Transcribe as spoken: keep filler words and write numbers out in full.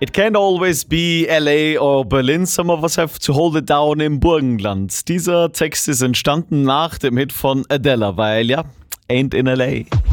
It can't always be L A or Berlin, some of us have to hold it down im Burgenland. Dieser Text ist entstanden nach dem Hit von Adele, weil ja, ain't in L A.